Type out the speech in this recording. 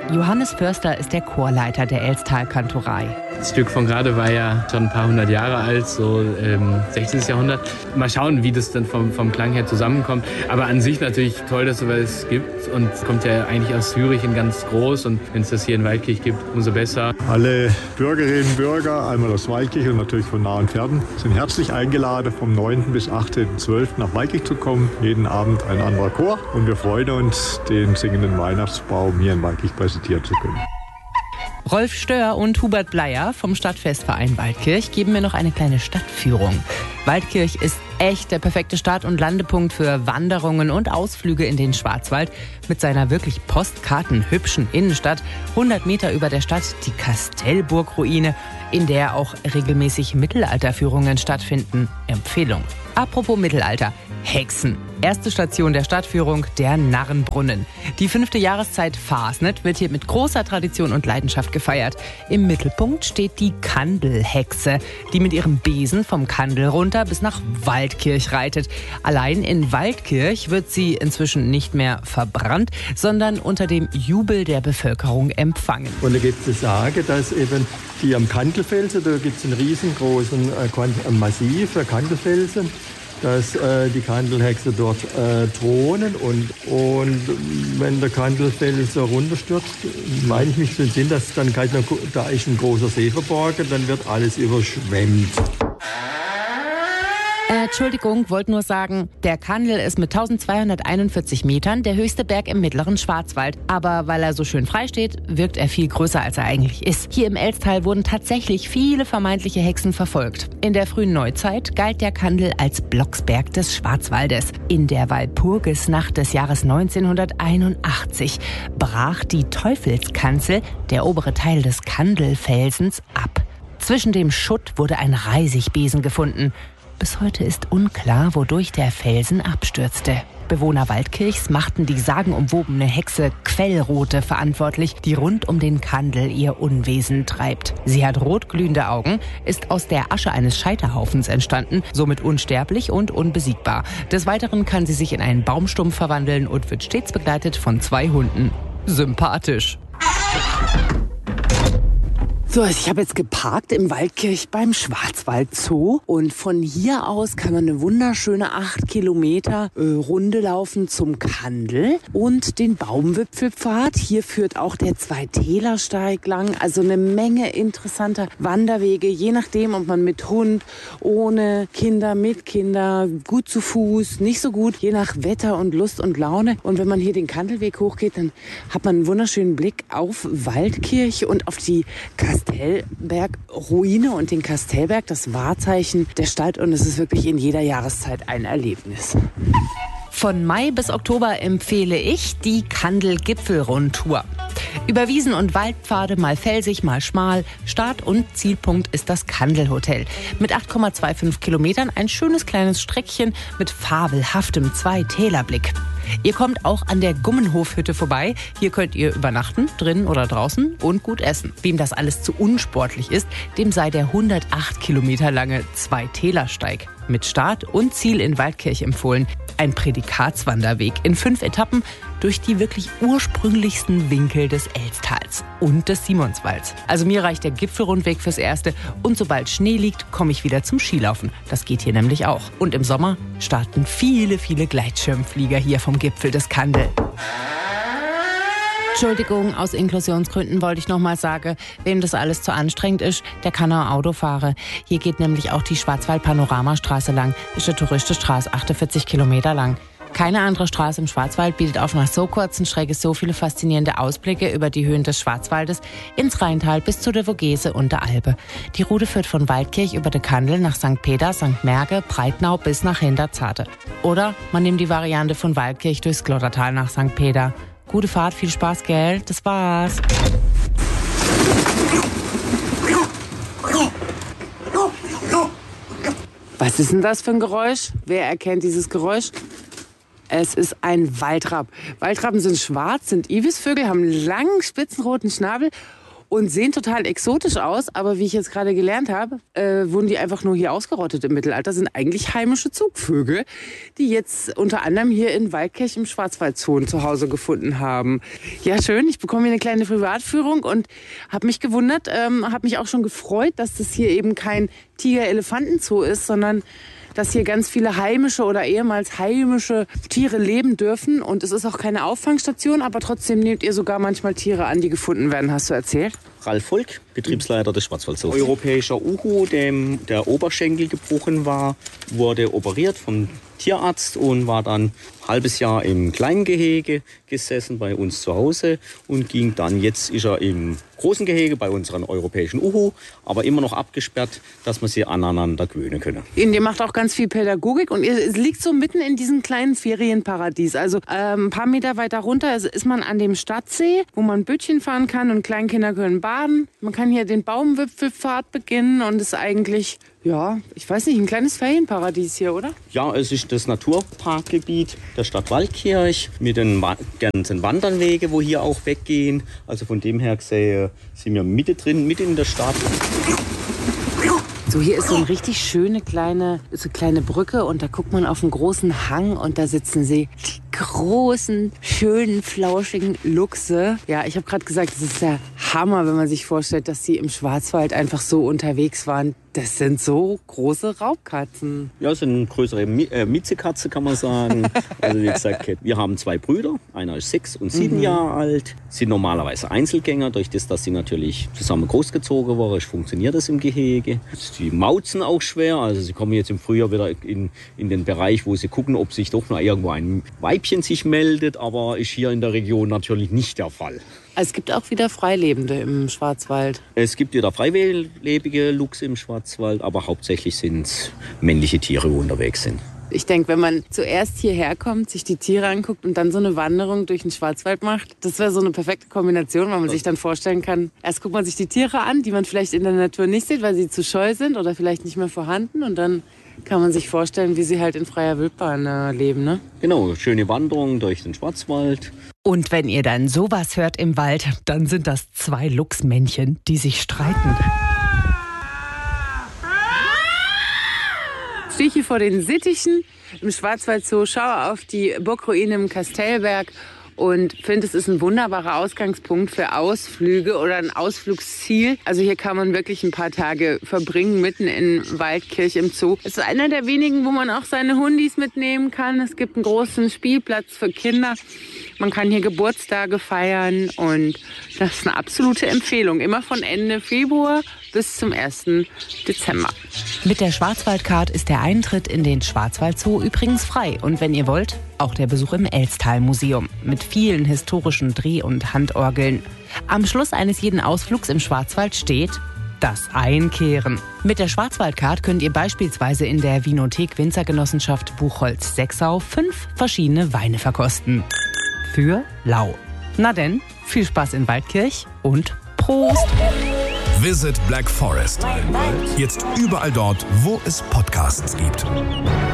Johannes Förster ist der Chorleiter der Elstalkantorei. Das Stück von gerade war ja schon ein paar hundert Jahre alt, so 16. Jahrhundert. Mal schauen, wie das dann vom Klang her zusammenkommt. Aber an sich natürlich toll, dass es sowas gibt. Und es kommt ja eigentlich aus Zürich in ganz groß. Und wenn es das hier in Waldkirch gibt, umso besser. Alle Bürgerinnen und Bürger, einmal aus Waldkirch und natürlich von nah und fern, sind herzlich eingeladen, vom 9. bis 18.12. nach Waldkirch zu kommen. Jeden Abend ein anderer Chor. Und wir freuen uns, den singenden Weihnachtsbaum hier in Waldkirch präsentieren zu können. Rolf Stör und Hubert Bleier vom Stadtfestverein Waldkirch geben mir noch eine kleine Stadtführung. Waldkirch ist echt der perfekte Start- und Landepunkt für Wanderungen und Ausflüge in den Schwarzwald. Mit seiner wirklich postkartenhübschen Innenstadt, 100 Meter über der Stadt die Kastellburg-Ruine, in der auch regelmäßig Mittelalterführungen stattfinden. Empfehlung. Apropos Mittelalter. Hexen. Erste Station der Stadtführung, der Narrenbrunnen. Die 5. Jahreszeit Fasnet wird hier mit großer Tradition und Leidenschaft gefeiert. Im Mittelpunkt steht die Kandelhexe, die mit ihrem Besen vom Kandel runter bis nach Waldkirch reitet. Allein in Waldkirch wird sie inzwischen nicht mehr verbrannt, sondern unter dem Jubel der Bevölkerung empfangen. Und da gibt es eine Sage, dass eben die am Kandelfelsen, da gibt es einen riesengroßen Massiv, Kandelfelsen, dass die Kandelhexe dort thronen und wenn der Kandelfelsen runterstürzt, meine ich mich zu entsinnen, dass dann da ist ein großer See verborgen, dann wird alles überschwemmt. Entschuldigung, wollte nur sagen, der Kandel ist mit 1241 Metern der höchste Berg im mittleren Schwarzwald. Aber weil er so schön frei steht, wirkt er viel größer, als er eigentlich ist. Hier im Elstal wurden tatsächlich viele vermeintliche Hexen verfolgt. In der frühen Neuzeit galt der Kandel als Blocksberg des Schwarzwaldes. In der Walpurgisnacht des Jahres 1981 brach die Teufelskanzel, der obere Teil des Kandelfelsens, ab. Zwischen dem Schutt wurde ein Reisigbesen gefunden. Bis heute ist unklar, wodurch der Felsen abstürzte. Bewohner Waldkirchs machten die sagenumwobene Hexe Quellrote verantwortlich, die rund um den Kandel ihr Unwesen treibt. Sie hat rotglühende Augen, ist aus der Asche eines Scheiterhaufens entstanden, somit unsterblich und unbesiegbar. Des Weiteren kann sie sich in einen Baumstumpf verwandeln und wird stets begleitet von 2 Hunden. Sympathisch. So, ich habe jetzt geparkt im Waldkirch beim Schwarzwald-Zoo und von hier aus kann man eine wunderschöne 8 Kilometer Runde laufen zum Kandel und den Baumwipfelpfad. Hier führt auch der Zwei-Täler-Steig lang, also eine Menge interessanter Wanderwege, je nachdem, ob man mit Hund, ohne Kinder, mit Kinder, gut zu Fuß, nicht so gut, je nach Wetter und Lust und Laune. Und wenn man hier den Kandelweg hochgeht, dann hat man einen wunderschönen Blick auf Waldkirch und auf die Kastellberg-Ruine und den Kastellberg, das Wahrzeichen der Stadt. Und es ist wirklich in jeder Jahreszeit ein Erlebnis. Von Mai bis Oktober empfehle ich die Kandel-Gipfelrundtour. Über Wiesen und Waldpfade, mal felsig, mal schmal. Start- und Zielpunkt ist das Kandelhotel. Mit 8,25 Kilometern ein schönes kleines Streckchen mit fabelhaftem Zwei-Täler-Blick. Ihr kommt auch an der Gummenhofhütte vorbei. Hier könnt ihr übernachten, drinnen oder draußen und gut essen. Wem das alles zu unsportlich ist, dem sei der 108 Kilometer lange Zwei-Täler-Steig mit Start und Ziel in Waldkirch empfohlen. Ein Prädikatswanderweg in 5 Etappen durch die wirklich ursprünglichsten Winkel des Elstals und des Simonswalds. Also mir reicht der Gipfelrundweg fürs Erste und sobald Schnee liegt, komme ich wieder zum Skilaufen. Das geht hier nämlich auch. Und im Sommer starten viele, viele Gleitschirmflieger hier vom Gipfel des Kandel. Entschuldigung, aus Inklusionsgründen wollte ich nochmal sagen, wem das alles zu anstrengend ist, der kann auch Auto fahren. Hier geht nämlich auch die Schwarzwald-Panoramastraße lang. Ist eine Touristenstraße, 48 Kilometer lang. Keine andere Straße im Schwarzwald bietet auf nach so kurzen Strecke so viele faszinierende Ausblicke über die Höhen des Schwarzwaldes ins Rheintal bis zu der Vogese und der Alpe. Die Route führt von Waldkirch über den Kandel nach St. Peter, St. Merge, Breitnau bis nach Hinterzarte. Oder man nimmt die Variante von Waldkirch durchs Glottertal nach St. Peter. Gute Fahrt, viel Spaß, gell? Das war's. Was ist denn das für ein Geräusch? Wer erkennt dieses Geräusch? Es ist ein Waldrapp. Waldrappen sind schwarz, sind Ibisvögel, haben einen langen, spitzenroten Schnabel und sehen total exotisch aus. Aber wie ich jetzt gerade gelernt habe, wurden die einfach nur hier ausgerottet im Mittelalter. Sind eigentlich heimische Zugvögel, die jetzt unter anderem hier in Waldkirch im Schwarzwaldzoo zu Hause gefunden haben. Ja, schön. Ich bekomme hier eine kleine Privatführung und habe mich gewundert, habe mich auch schon gefreut, dass das hier eben kein Tiger-Elefanten-Zoo ist, sondern dass hier ganz viele heimische oder ehemals heimische Tiere leben dürfen. Und es ist auch keine Auffangstation, aber trotzdem nehmt ihr sogar manchmal Tiere an, die gefunden werden, hast du erzählt? Ralf Volk, Betriebsleiter des Schwarzwaldzoos. Europäischer Uhu, dem der Oberschenkel gebrochen war, wurde operiert vom Tierarzt und war dann ein halbes Jahr im kleinen Gehege gesessen bei uns zu Hause und ging dann, jetzt ist er im großen Gehege bei unseren europäischen Uhu, aber immer noch abgesperrt, dass man sie aneinander gewöhnen können. Ihr macht auch ganz viel Pädagogik und ihr liegt so mitten in diesem kleinen Ferienparadies. Also ein paar Meter weiter runter ist man an dem Stadtsee, wo man Bötchen fahren kann und Kleinkinder können baden. Man kann hier den Baumwipfelpfad beginnen und ist eigentlich, ja, ich weiß nicht, ein kleines Ferienparadies hier, oder? Ja, es ist das Naturparkgebiet der Stadt Waldkirch mit den ganzen Wanderwege, wo hier auch weggehen. Also von dem her gesehen sind wir mitten in der Stadt. So, hier ist so eine richtig schöne kleine Brücke und da guckt man auf einen großen Hang und da sitzen sie, die großen, schönen, flauschigen Luchse. Ja, ich habe gerade gesagt, das ist der Hammer, wenn man sich vorstellt, dass sie im Schwarzwald einfach so unterwegs waren. Das sind so große Raubkatzen. Ja, das sind eine größere Miezekatze, kann man sagen. Also wie gesagt, wir haben 2 Brüder. Einer ist 6 und 7 Jahre alt. Sind normalerweise Einzelgänger. Durch das, dass sie natürlich zusammen großgezogen wurden, funktioniert das im Gehege. Sie mauzen auch schwer. Also sie kommen jetzt im Frühjahr wieder in den Bereich, wo sie gucken, ob sich doch noch irgendwo ein Weibchen sich meldet. Aber ist hier in der Region natürlich nicht der Fall. Es gibt auch wieder Freilebende im Schwarzwald. Es gibt wieder freilebige Luchse im Schwarzwald, aber hauptsächlich sind es männliche Tiere, die unterwegs sind. Ich denke, wenn man zuerst hierher kommt, sich die Tiere anguckt und dann so eine Wanderung durch den Schwarzwald macht, das wäre so eine perfekte Kombination, weil man sich dann vorstellen kann, erst guckt man sich die Tiere an, die man vielleicht in der Natur nicht sieht, weil sie zu scheu sind oder vielleicht nicht mehr vorhanden, und dann kann man sich vorstellen, wie sie halt in freier Wildbahn leben, ne? Genau, schöne Wanderung durch den Schwarzwald. Und wenn ihr dann sowas hört im Wald, dann sind das 2 Luchsmännchen, die sich streiten. Ich stehe hier vor den Sittichen im Schwarzwaldzoo, schaue auf die Burgruine im Kastellberg und finde, es ist ein wunderbarer Ausgangspunkt für Ausflüge oder ein Ausflugsziel. Also hier kann man wirklich ein paar Tage verbringen, mitten in Waldkirch im Zoo. Es ist einer der wenigen, wo man auch seine Hundis mitnehmen kann. Es gibt einen großen Spielplatz für Kinder. Man kann hier Geburtstage feiern und das ist eine absolute Empfehlung. Immer von Ende Februar bis zum 1. Dezember. Mit der Schwarzwaldcard ist der Eintritt in den Schwarzwaldzoo übrigens frei. Und wenn ihr wollt, auch der Besuch im Elstal-Museum mit vielen historischen Dreh- und Handorgeln. Am Schluss eines jeden Ausflugs im Schwarzwald steht das Einkehren. Mit der Schwarzwaldcard könnt ihr beispielsweise in der Winothek Winzergenossenschaft Buchholz-Sexau 5 verschiedene Weine verkosten. Für lau. Na denn, viel Spaß in Waldkirch und Prost! Visit Black Forest. Jetzt überall dort, wo es Podcasts gibt.